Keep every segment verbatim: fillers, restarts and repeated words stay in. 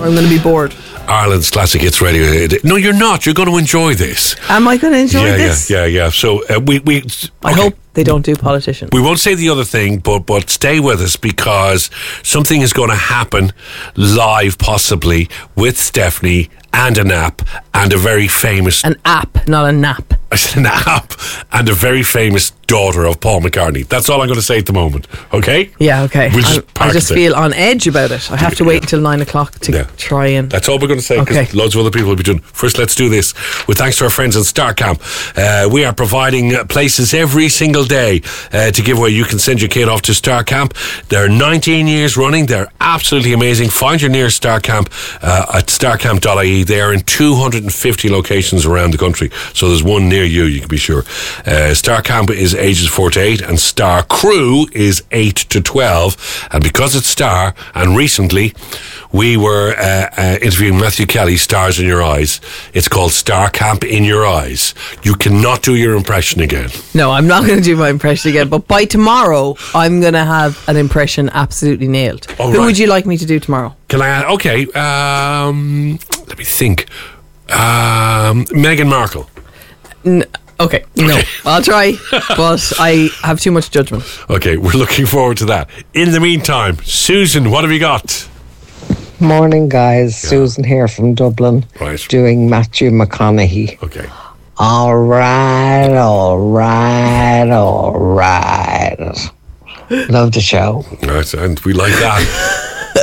I'm going to be bored. Ireland's Classic Hits Radio. No, you're not. You're going to enjoy this. Am I going to enjoy yeah, this? Yeah, yeah, yeah. So uh, we... we I okay. hope they don't do politicians. We won't say the other thing, but but stay with us because something is going to happen live, possibly, with Stephanie and an app and a very famous... An app, not a nap. An app and a very famous daughter of Paul McCartney. That's all I'm going to say at the moment. Okay? Yeah, okay. We'll just I just it feel on edge about it. I have to wait until nine o'clock to yeah. try and... That's all we're going to say because okay. loads of other people will be doing. First, let's do this. With thanks to our friends in Star Camp. Uh, we are providing places every single day uh, to give away. You can send your kid off to Star Camp. They're nineteen years running. They're absolutely amazing. Find your nearest Star Camp uh, at star camp dot I E. They are in two hundred fifty locations around the country. So there's one near you, you can be sure. Uh, Star Camp is ages four to eight and Star Crew is eight to twelve. And because it's Star, and recently we were uh, uh, interviewing Matthew Kelly, Stars in Your Eyes. It's called Star Camp in Your Eyes. You cannot do your impression again. No, I'm not going to do my impression again. But by tomorrow, I'm going to have an impression absolutely nailed. Oh, Who right. would you like me to do tomorrow? Can I? Okay. Um, let me think. Um, Meghan Markle. N- okay, no, I'll try, but I have too much judgment. Okay, we're looking forward to that. In the meantime, Susan, what have you got? Morning, guys. Yeah. Susan here from Dublin. Right. Doing Matthew McConaughey. Okay. All right, all right, all right. Love the show. Right, and we like that.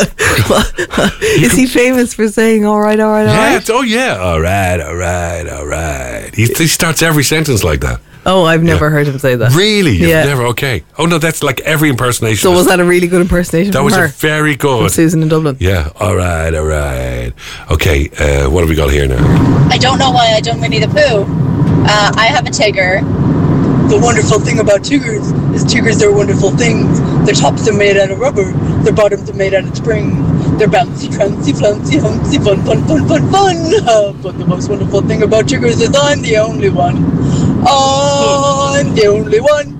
Is he famous for saying all right, all right, all yeah, right? Oh, yeah. All right, all right, all right. He, he starts every sentence like that. Oh, I've never yeah. heard him say that. Really? You've yeah. never? Okay. Oh, no, that's like every impersonation. So was that a really good impersonation That from was her? a very good. From Susan in Dublin. Yeah. All right, all right. Okay, uh, what have we got here now? I don't know why I don't Winnie the Pooh. Uh, I have a Tigger. The wonderful thing about Tiggers is Tiggers are wonderful things. Their tops are made out of rubber. Their bottoms are made out of spring. They're bouncy, trancy, flouncy, humpsy, fun, fun, fun, fun, fun. Uh, but the most wonderful thing about Tiggers is I'm the only one. I'm the only one.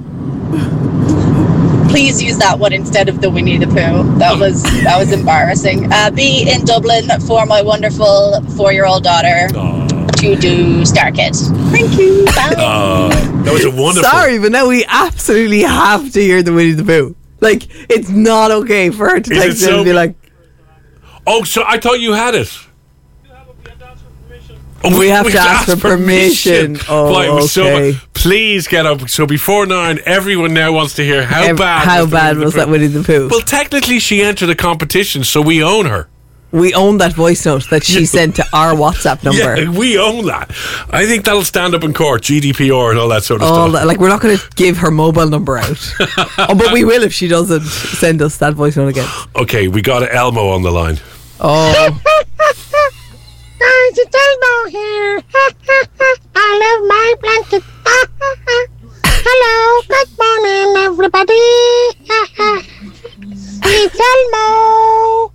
Please use that one instead of the Winnie the Pooh. That was that was embarrassing. Uh, be in Dublin for my wonderful four-year-old daughter. Aww. To do Star Kid. Thank you. Bye. Uh, that was a wonderful. Sorry, but now we absolutely have to hear the Winnie the Pooh. Like, it's not okay for her to Is text it him so? and be like, oh, so I thought you had it. Oh, we, we have we to ask, ask for permission. permission. Oh, Boy, okay. So, please get up. So before nine, everyone now wants to hear how Ev- bad. How was bad was that Winnie the Pooh? Well, technically, she entered a competition, so we own her. We own that voice note that she sent to our WhatsApp number. Yeah, we own that. I think that'll stand up in court, G D P R and all that sort of all stuff. That, like, we're not going to give her mobile number out. Oh, but we will if she doesn't send us that voice note again. Okay, we got Elmo on the line. Oh. Guys, it's Elmo here. I love my blanket. Hello, good morning, everybody. It's Elmo.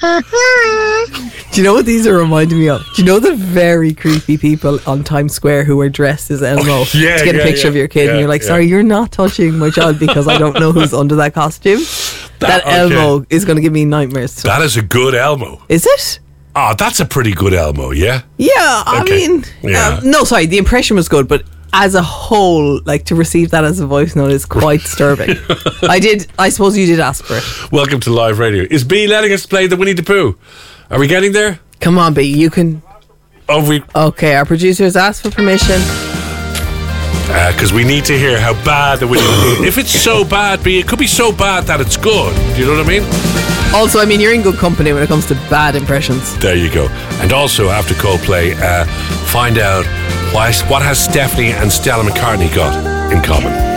Do you know what these are reminding me of? Do you know the very creepy people on Times Square who are dressed as Elmo oh, yeah, to get yeah, a picture yeah, of your kid, yeah, and you're like, yeah. sorry, you're not touching my child because I don't know who's under that costume. That, that okay. Elmo is going to give me nightmares. That is a good Elmo. Is it? Oh, that's a pretty good Elmo, yeah? Yeah, I okay. mean, yeah. Uh, no, sorry, the impression was good, but as a whole, like, to receive that as a voice note is quite disturbing. I did, I suppose you did ask for it. Welcome to live radio. Is B letting us play the Winnie the Pooh? Are we getting there? Come on, B, you can. Oh, we. Okay, our producers asked for permission. Because uh, we need to hear how bad the Winnie the Pooh. If it's so bad, B, it could be so bad that it's good. Do you know what I mean? Also, I mean, you're in good company when it comes to bad impressions. There you go. And also, after Coldplay, uh, find out why, what has Stephanie and Stella McCartney got in common.